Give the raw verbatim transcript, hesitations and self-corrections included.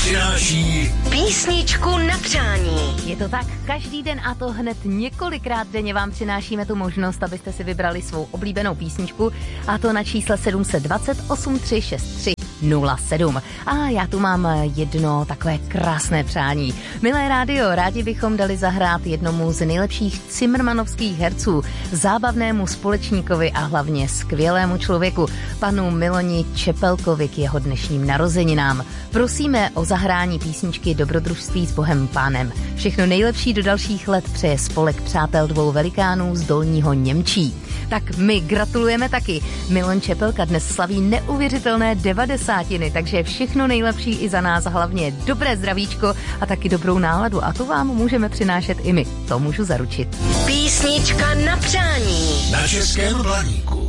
přináší písničku na přání. Je to tak, každý den a to hned několikrát denně vám přinášíme tu možnost, abyste si vybrali svou oblíbenou písničku, a to na čísle sedm dva nula osm tři šest tři nula sedm. A já tu mám jedno takové krásné přání. Milé rádio, rádi bychom dali zahrát jednomu z nejlepších cimrmanovských herců, zábavnému společníkovi a hlavně skvělému člověku, panu Miloni Čepelkovi k jeho dnešním narozeninám. Prosíme o zahrání písničky Dobrodružství s Bohem Pánem. Všechno nejlepší do dalších let přeje spolek přátel dvou velikánů z Dolního Němčí. Tak my gratulujeme taky. Milon Čepelka dnes slaví neuvěřitelné devadesátiny, takže všechno nejlepší i za nás, hlavně dobré zdravíčko a taky dobrou náladu. A to vám můžeme přinášet i my. To můžu zaručit. Písnička na přání. Na Českém Blaníku.